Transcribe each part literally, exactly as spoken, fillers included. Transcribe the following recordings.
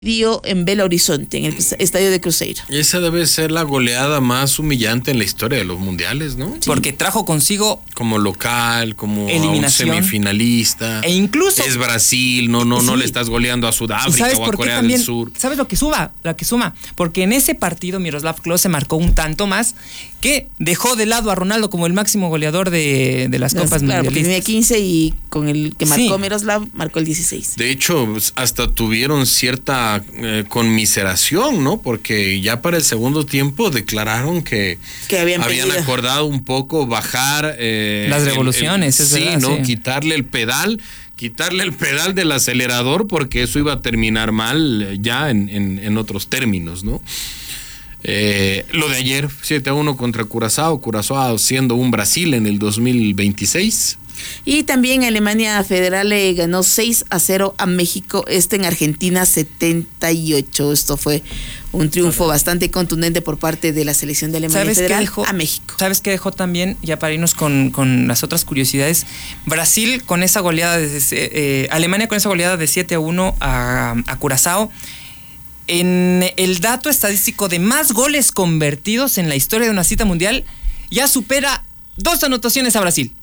dio en Belo Horizonte, en el estadio de Cruzeiro. Esa debe ser la goleada más humillante en la historia de los mundiales, ¿no? Sí. Porque trajo consigo como local, como eliminación, un semifinalista. E incluso es Brasil, no, no, sí. no le estás goleando a Sudáfrica o a Corea también, del Sur. ¿Sabes lo que suba? La que suma. Porque en ese partido Miroslav Klose marcó un tanto más que dejó de lado a Ronaldo como el máximo goleador de, de las, las copas claro, mundialistas. Claro, tenía quince y con el que marcó sí. Miroslav marcó el dieciséis. De hecho, hasta tuvieron cierta Eh, conmiseración, ¿no? Porque ya para el segundo tiempo declararon que, que habían, habían acordado un poco bajar eh, las revoluciones, el, el, es sí, verdad, ¿no? Sí. Quitarle el pedal, quitarle el pedal del acelerador, porque eso iba a terminar mal ya en, en, en otros términos, ¿no? Eh, lo de ayer, siete a uno contra Curazao, Curazao siendo un Brasil en el dos mil veintiséis. Y también Alemania Federal le ganó seis a cero a México, esto en Argentina setenta y ocho. Esto fue un triunfo bastante contundente por parte de la selección de Alemania Federal dejó, a México. ¿Sabes qué dejó también? Ya para irnos con, con las otras curiosidades, Brasil con esa goleada, de, eh, Alemania con esa goleada de siete a uno a, a Curazao. En el dato estadístico de más goles convertidos en la historia de una cita mundial, ya supera dos anotaciones a Brasil.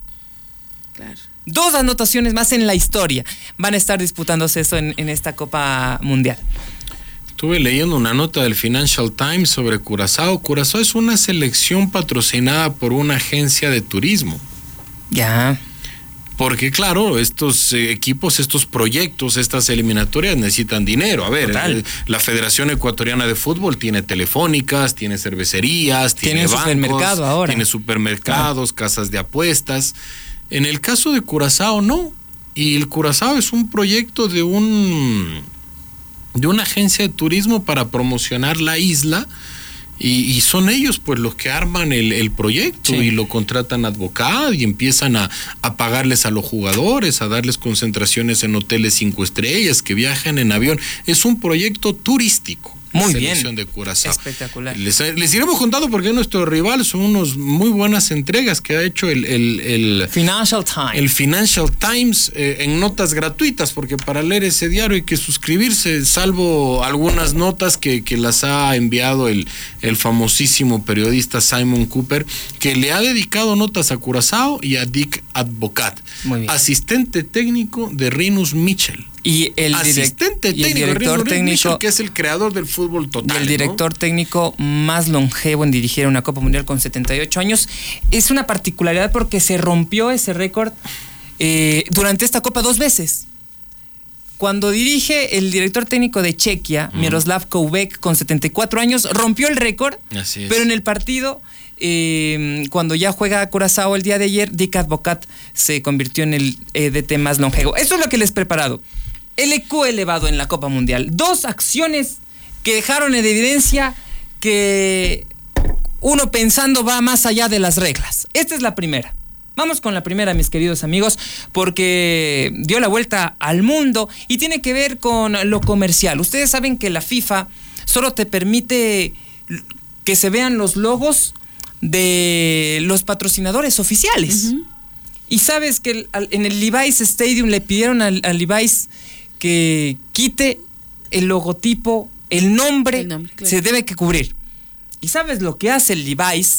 Claro. Dos anotaciones más en la historia. Van a estar disputándose eso en, en esta Copa Mundial. Estuve leyendo una nota del Financial Times sobre Curazao. Curazao es una selección patrocinada por una agencia de turismo. Ya. Porque claro, estos eh, equipos, estos proyectos, estas eliminatorias necesitan dinero. A ver, eh, la Federación Ecuatoriana de Fútbol tiene telefónicas, tiene cervecerías, tiene, tiene bancos, supermercado ahora. tiene supermercados, claro. casas de apuestas. En el caso de Curazao no. Y el Curazao es un proyecto de un de una agencia de turismo para promocionar la isla. Y, y son ellos pues los que arman el, el proyecto sí. y lo contratan advocados y empiezan a, a pagarles a los jugadores, a darles concentraciones en hoteles cinco estrellas, que viajan en avión. Es un proyecto turístico. Muy la bien. Selección de Curazao. Espectacular. Les, les iremos contando porque nuestro rival son unos muy buenas entregas que ha hecho el, el, el Financial Times. El Financial Times eh, en notas gratuitas, porque para leer ese diario hay que suscribirse, salvo algunas notas que, que las ha enviado el, el famosísimo periodista Simon Cooper, que le ha dedicado notas a Curazao y a Dick Advocat, asistente técnico de Rinus Michel. Y el, asistente direct, y el técnico, director Rinus técnico, Michel, que es el creador del fútbol total. Y el director ¿no? técnico más longevo en dirigir una Copa Mundial con setenta y ocho años. Es una particularidad porque se rompió ese récord eh, durante esta Copa dos veces. Cuando dirige el director técnico de Chequia, mm. Miroslav Koubek, con setenta y cuatro años, rompió el récord, pero en el partido, eh, cuando ya juega Curazao el día de ayer, Dick Advocat se convirtió en el eh, D T más longevo. Eso es lo que les he preparado. El E Q elevado en la Copa Mundial. Dos acciones que dejaron en evidencia que uno pensando va más allá de las reglas. Esta es la primera. Vamos con la primera, mis queridos amigos, porque dio la vuelta al mundo y tiene que ver con lo comercial. Ustedes saben que la FIFA solo te permite que se vean los logos de los patrocinadores oficiales. Uh-huh. Y sabes que en el Levi's Stadium le pidieron al, al Levi's que quite el logotipo, el nombre, el nombre claro. se debe que cubrir. ¿Y sabes lo que hace el Levi's?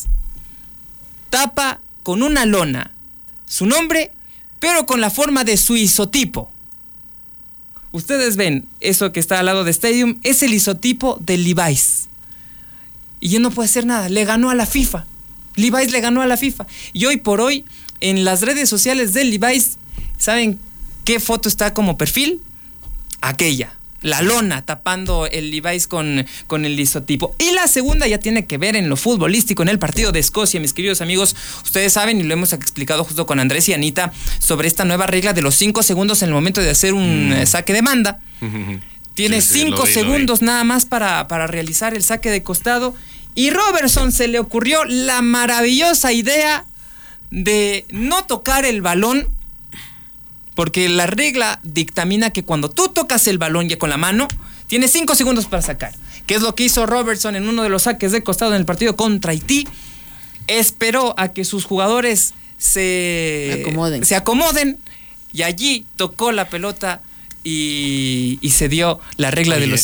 Tapa con una lona su nombre, pero con la forma de su isotipo. Ustedes ven eso que está al lado de Stadium, es el isotipo del Levi's. Y ya no puede hacer nada, le ganó a la FIFA. Levi's le ganó a la FIFA. Y hoy por hoy, en las redes sociales del Levi's, ¿saben qué foto está como perfil? Aquella, la lona tapando el Levi's con, con el isotipo. Y la segunda ya tiene que ver en lo futbolístico, en el partido de Escocia, mis queridos amigos. Ustedes saben, y lo hemos explicado justo con Andrés y Anita, sobre esta nueva regla de los cinco segundos en el momento de hacer un mm. saque de banda. Tiene sí, sí, cinco segundos nada más para, para realizar el saque de costado. Y Robertson se le ocurrió la maravillosa idea de no tocar el balón, porque la regla dictamina que cuando tú tocas el balón ya con la mano, tienes cinco segundos para sacar. ¿Qué es lo que hizo Robertson en uno de los saques de costado en el partido contra Haití? Esperó a que sus jugadores se acomoden, se acomoden y allí tocó la pelota y, y se dio la regla Oye, de los